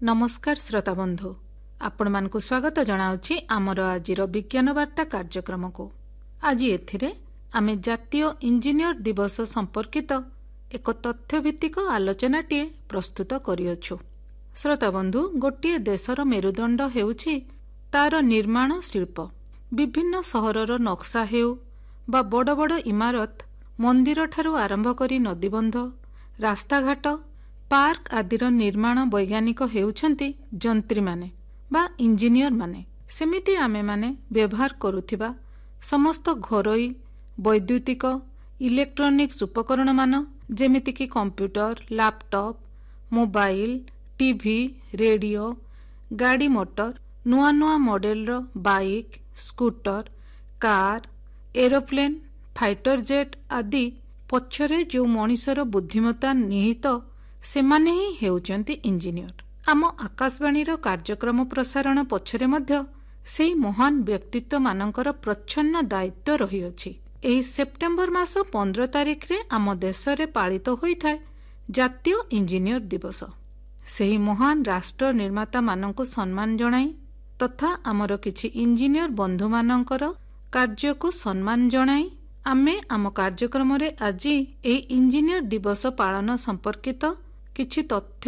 नमस्कार श्रोता बंधु आपण मानकु स्वागत जनाउछि आमर आजिर विज्ञान वार्ता कार्यक्रम को। आज एथिरे आमे जातीय इंजीनियर दिवस संपर्कित एक तथ्यभित्तिक आलोचनाटीए प्रस्तुत करिअछु। श्रोता बंधु, गोटे देशर मेरुदंड हेउछि तार निर्माण शिल्प। विभिन्न सहरर नक्शा हेउ बा बड़ बड़ इमारत, मंदिर ठारू आरंभ करी नदीबंध, रास्ताघाट, पार्क आदिर निर्माण वैज्ञानिक हेउछन्ति जंत्री माने बा इंजीनियर माने। सेमिति आमे माने व्यवहार करुथिबा समस्त घरोई वैद्युतिक इलेक्ट्रोनिक्स उपकरण मान जेमिति कि computer, laptop, mobile, TV, radio, गाड़ी मोटर, नुआ नुआ मॉडल रो bike, scooter, car, aeroplane, fighter jet आदि पछरे जो मनीषर बुद्धिमत्ता निहित सेमाने ही हेउचंती इंजीनियर। आम आकाशवाणीर कार्यक्रम प्रसारण पछरे मध्य सेही महान व्यक्तित्व मानकर प्रच्छन्न दायित्व रहिअछि। एही सेप्टेम्बर मास 15 तारिख रे आम देश रे पालित होइथाय जातीय इंजीनियर दिवस। सेही महान राष्ट्र निर्माता माननको सम्मान जणाई तथा आमर किछि इंजीनियर बंधु मानकर कार्य को सम्मान जणाई आमे आम कार्यक्रम रे आज एही इंजीनियर दिवस पालन संपर्कित किछि तथ्य